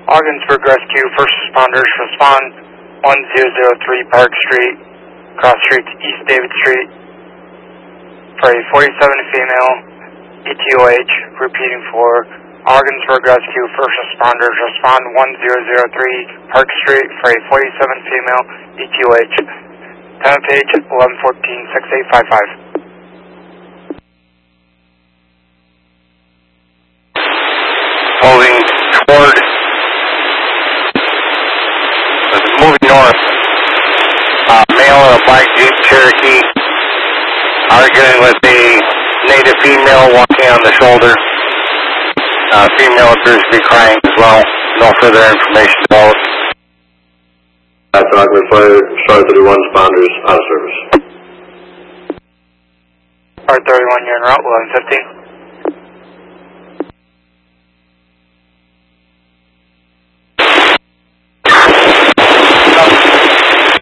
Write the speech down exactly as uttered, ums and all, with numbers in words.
Ogdensburg Rescue, first responders, respond one zero zero three Park Street, cross street to East David Street, for a forty-seven female E T O H, repeating for Ogdensburg Rescue, first responders, respond one zero zero three Park Street for a forty-seven female E T O H, time page eleven fourteen six eight five five. Moving toward, moving north, uh, male in a black Jeep Cherokee, arguing with a native female walking on the shoulder. Uh, female appears to be crying as well. No further information developed. That's Rockland Fire, Star thirty-one, responders out of service. R thirty-one, you're en route, eleven fifteen.